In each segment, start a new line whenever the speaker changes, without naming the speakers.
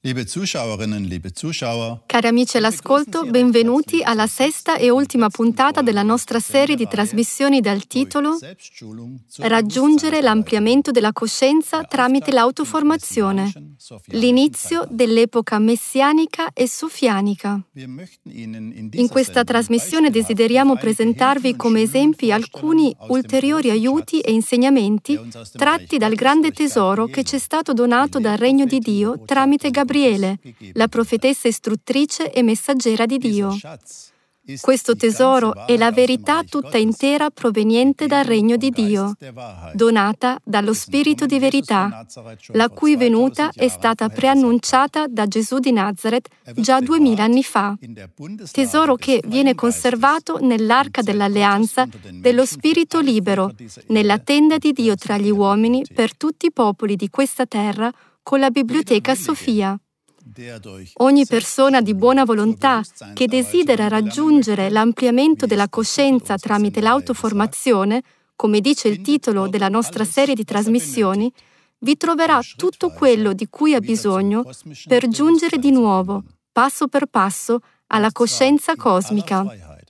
Liebe Zuschauerinnen, liebe Zuschauer,
Cari amici all'ascolto, benvenuti alla sesta e ultima puntata della nostra serie di trasmissioni dal titolo Raggiungere l'ampliamento della coscienza tramite l'autoformazione, l'inizio dell'epoca messianica e sofianica. In questa trasmissione desideriamo presentarvi come esempi alcuni ulteriori aiuti e insegnamenti tratti dal grande tesoro che ci è stato donato dal Regno di Dio tramite Gabriele, la profetessa istruttrice e messaggera di Dio. Questo tesoro è la verità tutta intera proveniente dal Regno di Dio, donata dallo Spirito di verità, la cui venuta è stata preannunciata da Gesù di Nazaret già 2000 anni fa. Tesoro che viene conservato nell'arca dell'alleanza dello Spirito libero, nella tenda di Dio tra gli uomini per tutti i popoli di questa terra, con la biblioteca Sofia. Ogni persona di buona volontà che desidera raggiungere l'ampliamento della coscienza tramite l'autoformazione, come dice il titolo della nostra serie di trasmissioni, vi troverà tutto quello di cui ha bisogno per giungere di nuovo, passo per passo, alla coscienza cosmica.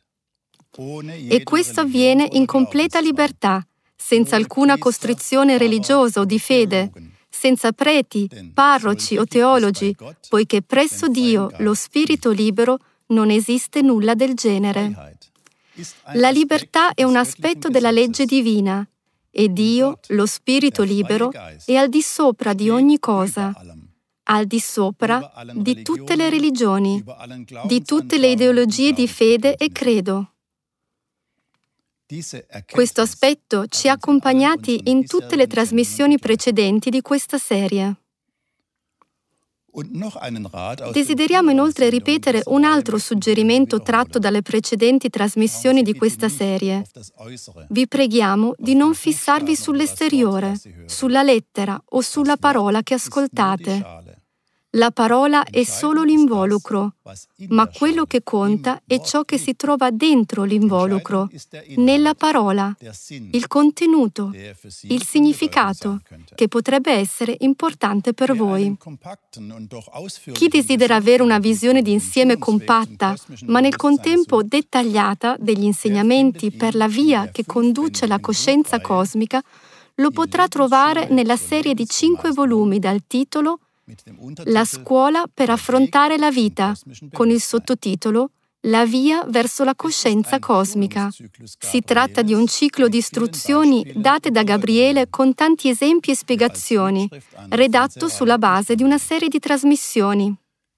E questo avviene in completa libertà, senza alcuna costrizione religiosa o di fede, senza preti, parroci o teologi, poiché presso Dio, lo Spirito libero, non esiste nulla del genere. La libertà è un aspetto della legge divina, e Dio, lo Spirito libero, è al di sopra di ogni cosa, al di sopra di tutte le religioni, di tutte le ideologie di fede e credo. Questo aspetto ci ha accompagnati in tutte le trasmissioni precedenti di questa serie. Desideriamo inoltre ripetere un altro suggerimento tratto dalle precedenti trasmissioni di questa serie. Vi preghiamo di non fissarvi sull'esteriore, sulla lettera o sulla parola che ascoltate. La parola è solo l'involucro, ma quello che conta è ciò che si trova dentro l'involucro, nella parola, il contenuto, il significato, che potrebbe essere importante per voi. Chi desidera avere una visione d'insieme compatta, ma nel contempo dettagliata degli insegnamenti per la via che conduce alla coscienza cosmica, lo potrà trovare nella serie di 5 volumi dal titolo La scuola per affrontare la vita, con il sottotitolo La via verso la coscienza cosmica. Si tratta di un ciclo di istruzioni date da Gabriele con tanti esempi e spiegazioni, redatto sulla base di una serie di trasmissioni.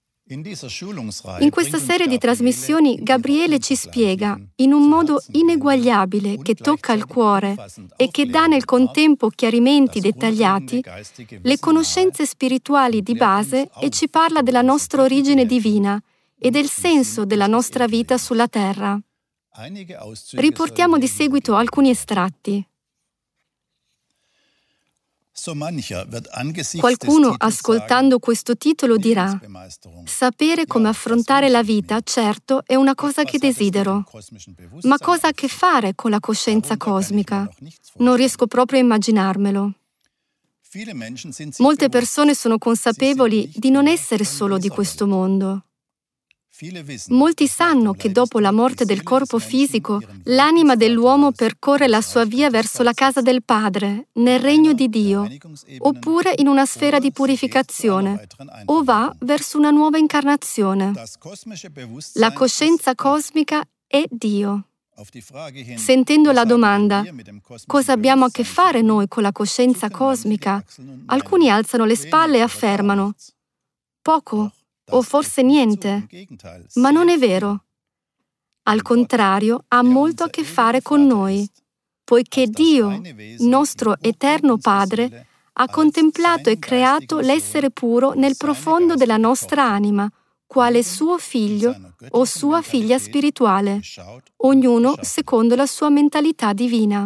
In questa serie di trasmissioni Gabriele ci spiega, in un modo ineguagliabile che tocca il cuore e che dà nel contempo chiarimenti dettagliati, le conoscenze spirituali di base e ci parla della nostra origine divina e del senso della nostra vita sulla terra. Riportiamo di seguito alcuni estratti. Qualcuno, ascoltando questo titolo, dirà: sapere come affrontare la vita, certo, è una cosa che desidero. Ma cosa ha a che fare con la coscienza cosmica? Non riesco proprio a immaginarmelo. Molte persone sono consapevoli di non essere solo di questo mondo. Molti sanno che dopo la morte del corpo fisico, l'anima dell'uomo percorre la sua via verso la casa del Padre, nel regno di Dio, oppure in una sfera di purificazione, o va verso una nuova incarnazione. La coscienza cosmica è Dio. Sentendo la domanda, cosa abbiamo a che fare noi con la coscienza cosmica? Alcuni alzano le spalle e affermano: poco. O forse niente, ma non è vero. Al contrario, ha molto a che fare con noi, poiché Dio, nostro eterno Padre, ha contemplato e creato l'essere puro nel profondo della nostra anima, quale suo figlio o sua figlia spirituale, ognuno secondo la sua mentalità divina.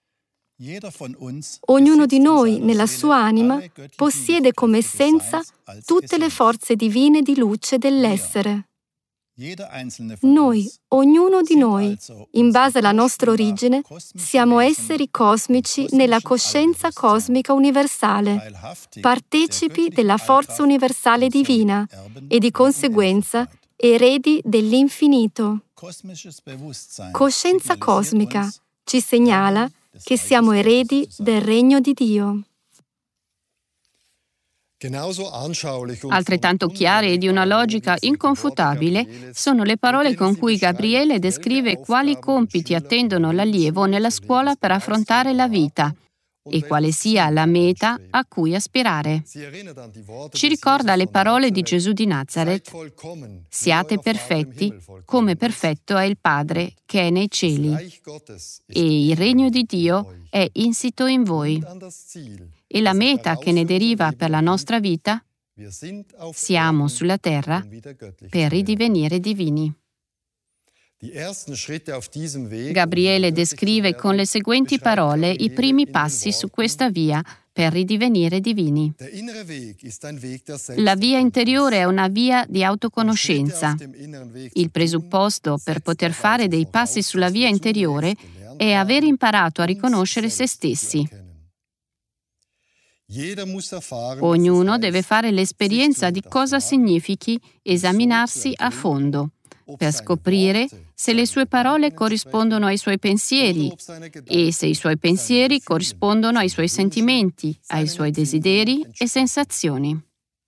Ognuno di noi, nella sua anima, possiede come essenza tutte le forze divine di luce dell'essere. Noi, ognuno di noi, in base alla nostra origine, siamo esseri cosmici nella coscienza cosmica universale, partecipi della forza universale divina e di conseguenza eredi dell'infinito. Coscienza cosmica ci segnala che siamo eredi del regno di Dio.
Altrettanto chiare e di una logica inconfutabile sono le parole con cui Gabriele descrive quali compiti attendono l'allievo nella scuola per affrontare la vita e quale sia la meta a cui aspirare. Ci ricorda le parole di Gesù di Nazareth: siate perfetti come perfetto è il Padre che è nei cieli, e il regno di Dio è insito in voi. E la meta che ne deriva per la nostra vita? Siamo sulla terra per ridivenire divini. Gabriele descrive con le seguenti parole i primi passi su questa via per ridivenire divini. La via interiore è una via di autoconoscenza. Il presupposto per poter fare dei passi sulla via interiore è aver imparato a riconoscere se stessi. Ognuno deve fare l'esperienza di cosa significhi esaminarsi a fondo, per scoprire se le sue parole corrispondono ai suoi pensieri e se i suoi pensieri corrispondono ai suoi sentimenti, ai suoi desideri e sensazioni.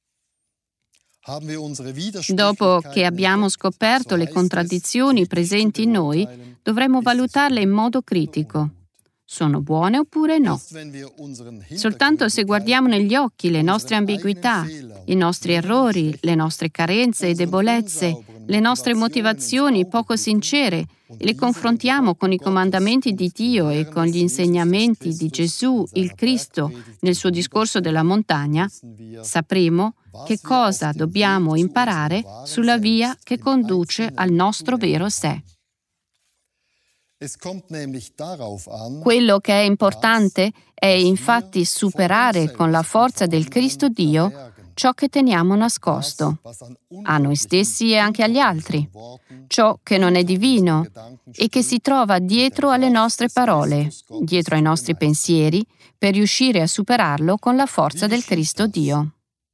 Dopo che abbiamo scoperto le contraddizioni presenti in noi, dovremo valutarle in modo critico. Sono buone oppure no? Soltanto se guardiamo negli occhi le nostre ambiguità, i nostri errori, le nostre carenze e debolezze, le nostre motivazioni poco sincere e le confrontiamo con i comandamenti di Dio e con gli insegnamenti di Gesù, il Cristo, nel suo discorso della montagna, sapremo che cosa dobbiamo imparare sulla via che conduce al nostro vero sé. Quello che è importante è infatti superare con la forza del Cristo Dio ciò che teniamo nascosto, a noi stessi e anche agli altri, ciò che non è divino e che si trova dietro alle nostre parole, dietro ai nostri pensieri, per riuscire a superarlo con la forza del Cristo Dio.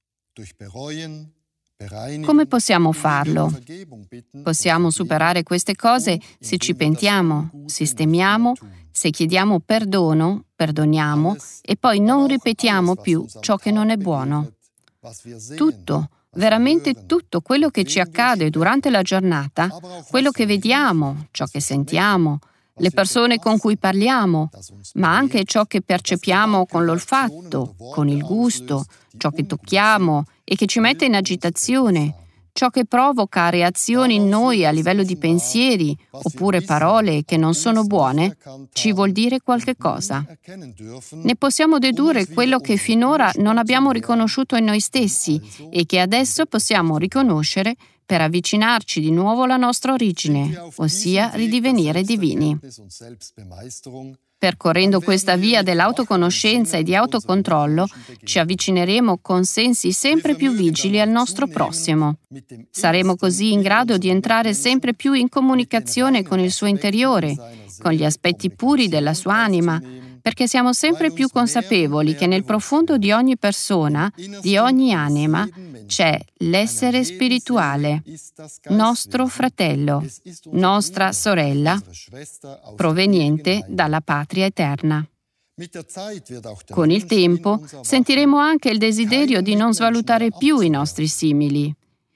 Come possiamo farlo? Possiamo superare queste cose se ci pentiamo, sistemiamo, se chiediamo perdono, perdoniamo e poi non ripetiamo più ciò che non è buono. Tutto, veramente tutto quello che ci accade durante la giornata, quello che vediamo, ciò che sentiamo, le persone con cui parliamo, ma anche ciò che percepiamo con l'olfatto, con il gusto, ciò che tocchiamo e che ci mette in agitazione, ciò che provoca reazioni in noi a livello di pensieri oppure parole che non sono buone, ci vuol dire qualche cosa. Ne possiamo dedurre quello che finora non abbiamo riconosciuto in noi stessi e che adesso possiamo riconoscere per avvicinarci di nuovo alla nostra origine, ossia ridivenire divini. Percorrendo questa via dell'autoconoscenza e di autocontrollo, ci avvicineremo con sensi sempre più vigili al nostro prossimo. Saremo così in grado di entrare sempre più in comunicazione con il suo interiore, con gli aspetti puri della sua anima, perché siamo sempre più consapevoli che nel profondo di ogni persona, di ogni anima, c'è l'essere spirituale, nostro fratello, nostra sorella, proveniente dalla patria eterna. Con il tempo sentiremo anche il desiderio di non svalutare più i nostri simili.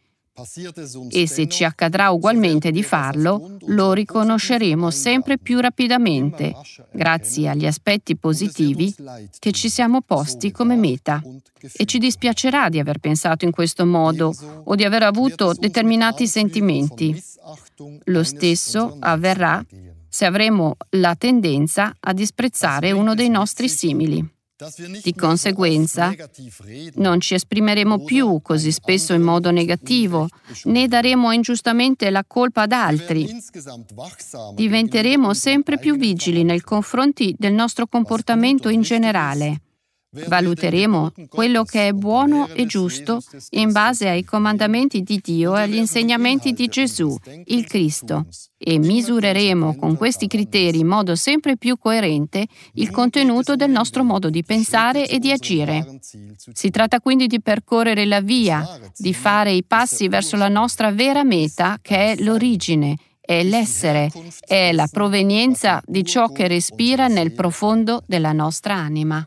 E se ci accadrà ugualmente di farlo, lo riconosceremo sempre più rapidamente, grazie agli aspetti positivi che ci siamo posti come meta. E ci dispiacerà di aver pensato in questo modo o di aver avuto determinati sentimenti. Lo stesso avverrà se avremo la tendenza a disprezzare uno dei nostri simili. Di conseguenza, non ci esprimeremo più così spesso in modo negativo, né daremo ingiustamente la colpa ad altri. Diventeremo sempre più vigili nei confronti del nostro comportamento in generale. Valuteremo quello che è buono e giusto in base ai comandamenti di Dio e agli insegnamenti di Gesù, il Cristo, e misureremo con questi criteri in modo sempre più coerente il contenuto del nostro modo di pensare e di agire. Si tratta quindi di percorrere la via, di fare i passi verso la nostra vera meta, che è l'origine, è l'essere, è la provenienza di ciò che respira nel profondo della nostra anima.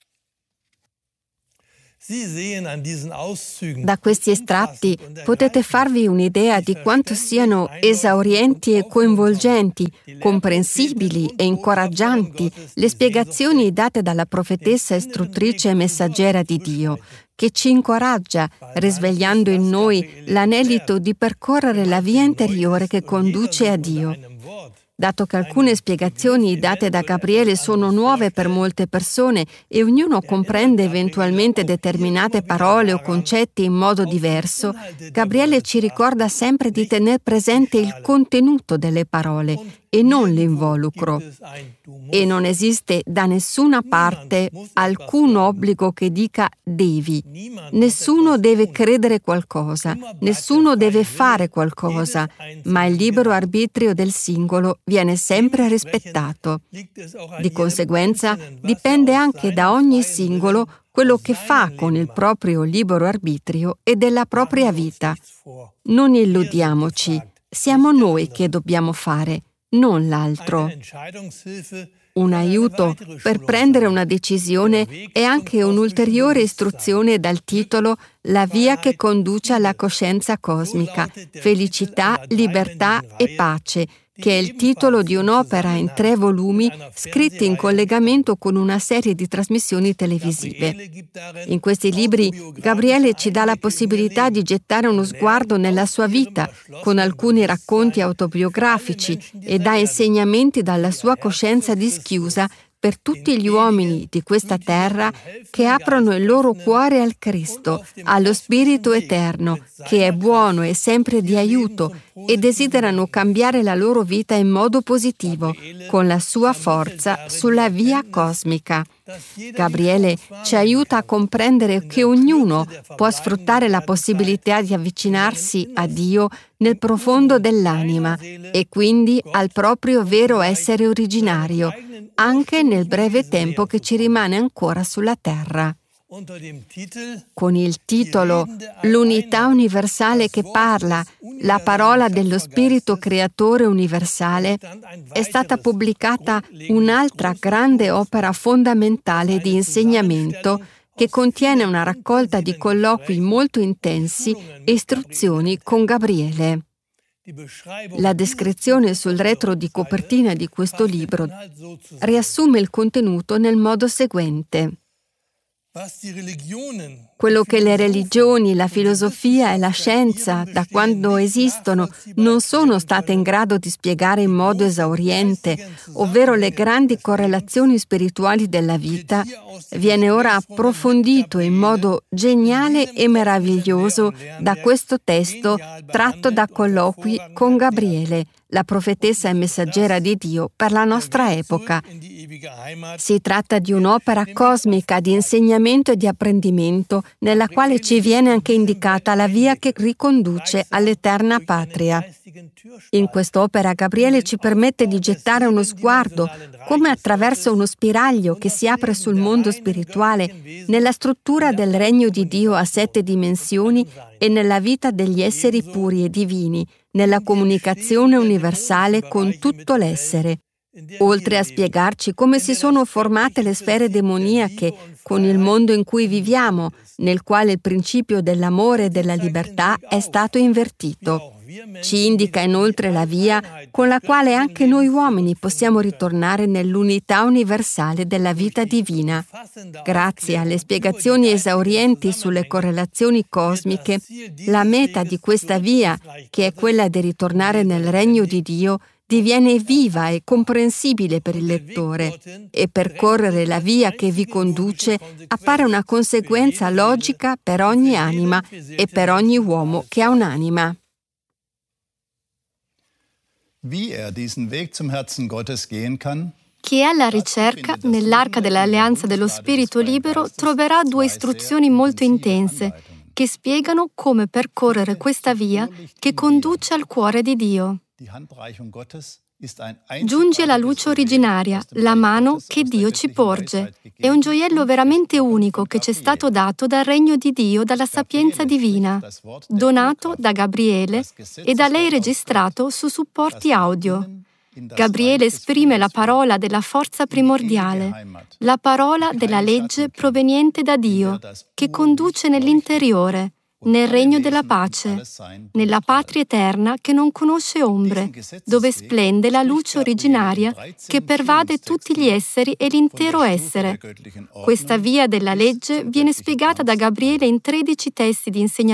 Da questi estratti potete farvi un'idea di quanto siano esaurienti e coinvolgenti, comprensibili e incoraggianti le spiegazioni date dalla profetessa istruttrice e messaggera di Dio, che ci incoraggia, risvegliando in noi l'anelito di percorrere la via interiore che conduce a Dio. Dato che alcune spiegazioni date da Gabriele sono nuove per molte persone e ognuno comprende eventualmente determinate parole o concetti in modo diverso, Gabriele ci ricorda sempre di tener presente il contenuto delle parole e non l'involucro. E non esiste da nessuna parte alcun obbligo che dica devi. Nessuno deve credere qualcosa, nessuno deve fare qualcosa, ma il libero arbitrio del singolo viene sempre rispettato. Di conseguenza, dipende anche da ogni singolo quello che fa con il proprio libero arbitrio e della propria vita. Non illudiamoci, siamo noi che dobbiamo fare, non l'altro. Un aiuto per prendere una decisione è anche un'ulteriore istruzione dal titolo La via che conduce alla coscienza cosmica, felicità, libertà e pace, che è il titolo di un'opera in 3 volumi scritti in collegamento con una serie di trasmissioni televisive. In questi libri Gabriele ci dà la possibilità di gettare uno sguardo nella sua vita, con alcuni racconti autobiografici e dà insegnamenti dalla sua coscienza dischiusa per tutti gli uomini di questa terra che aprono il loro cuore al Cristo, allo Spirito Eterno, che è buono e sempre di aiuto, e desiderano cambiare la loro vita in modo positivo, con la sua forza sulla via cosmica. Gabriele ci aiuta a comprendere che ognuno può sfruttare la possibilità di avvicinarsi a Dio nel profondo dell'anima e quindi al proprio vero essere originario, anche nel breve tempo che ci rimane ancora sulla terra. Con il titolo L'unità universale che parla, la parola dello Spirito Creatore universale, è stata pubblicata un'altra grande opera fondamentale di insegnamento che contiene una raccolta di colloqui molto intensi e istruzioni con Gabriele. La descrizione sul retro di copertina di questo libro riassume il contenuto nel modo seguente. Quello che le religioni, la filosofia e la scienza, da quando esistono, non sono state in grado di spiegare in modo esauriente, ovvero le grandi correlazioni spirituali della vita, viene ora approfondito in modo geniale e meraviglioso da questo testo tratto da colloqui con Gabriele, la profetessa e messaggera di Dio per la nostra epoca. Si tratta di un'opera cosmica di insegnamento e di apprendimento nella quale ci viene anche indicata la via che riconduce all'eterna patria. In quest'opera Gabriele ci permette di gettare uno sguardo, come attraverso uno spiraglio che si apre sul mondo spirituale, nella struttura del regno di Dio a 7 dimensioni e nella vita degli esseri puri e divini, nella comunicazione universale con tutto l'essere. Oltre a spiegarci come si sono formate le sfere demoniache con il mondo in cui viviamo, nel quale il principio dell'amore e della libertà è stato invertito. Ci indica inoltre la via con la quale anche noi uomini possiamo ritornare nell'unità universale della vita divina. Grazie alle spiegazioni esaurienti sulle correlazioni cosmiche, la meta di questa via, che è quella di ritornare nel regno di Dio, diviene viva e comprensibile per il lettore e percorrere la via che vi conduce appare una conseguenza logica per ogni anima e per ogni uomo che ha un'anima.
Wie diesen Weg zum Herzen Gottes gehen kann,
Chi è alla ricerca nell'arca dell'alleanza dello Spirito libero troverà 2 istruzioni molto intense che spiegano come percorrere questa via che conduce al cuore di Dio. Giungi alla luce originaria, la mano che Dio ci porge. È un gioiello veramente unico che ci è stato dato dal regno di Dio, dalla sapienza divina, donato da Gabriele e da lei registrato su supporti audio. Gabriele esprime la parola della forza primordiale, la parola della legge proveniente da Dio, che conduce nell'interiore, nel regno della pace, nella patria eterna che non conosce ombre, dove splende la luce originaria che pervade tutti gli esseri e l'intero essere. Questa via della legge viene spiegata da Gabriele in 13 testi di insegnamento